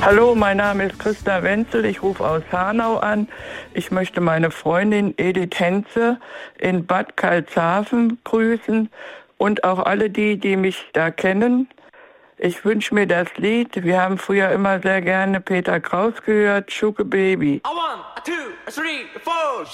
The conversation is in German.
Hallo, mein Name ist Christa Wenzel, ich rufe aus Hanau an. Ich möchte meine Freundin Edith Henze in Bad Karlshafen grüßen und auch alle die mich da kennen. Ich wünsche mir das Lied, wir haben früher immer sehr gerne Peter Kraus gehört, Schuke Baby. 1, 2, 3, 4.